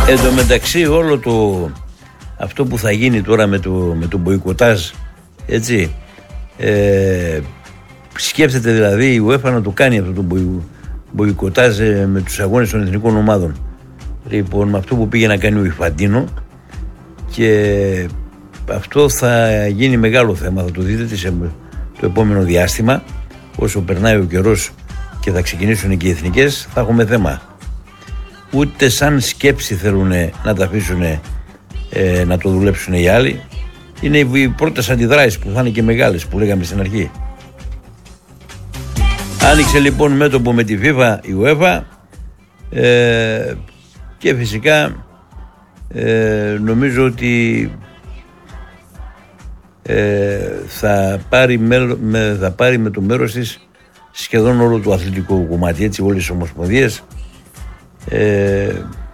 Εν τω μεταξύ όλο αυτό που θα γίνει τώρα με το μποϊκοτάζ, έτσι, σκέφτεται δηλαδή η UEFA να το κάνει αυτό το μποϊκοτάζ με τους αγώνες των εθνικών ομάδων. Λοιπόν, με αυτό που πήγε να κάνει ο Ιφαντίνο, και αυτό θα γίνει μεγάλο θέμα, θα το δείτε το επόμενο διάστημα, όσο περνάει ο καιρός και θα ξεκινήσουν και οι εθνικές, θα έχουμε θέμα. Ούτε σαν σκέψη θέλουν να τα αφήσουν να το δουλέψουν οι άλλοι. Είναι οι πρώτες αντιδράσεις που θα είναι και μεγάλες, που λέγαμε στην αρχή. Άνοιξε λοιπόν μέτωπο με τη FIFA η UEFA, και φυσικά νομίζω ότι θα πάρει με το μέρος της σχεδόν όλο το αθλητικό κομμάτι, έτσι, όλες τις ομοσπονδίες.